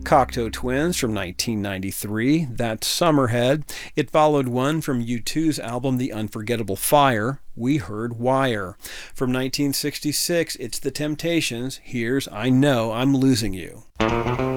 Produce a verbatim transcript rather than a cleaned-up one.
Cocteau Twins from nineteen ninety-three, that's Summerhead. It followed one from U two's album The Unforgettable Fire. We heard Wire. From nineteen sixty-six, it's The Temptations. Here's I Know I'm Losing You.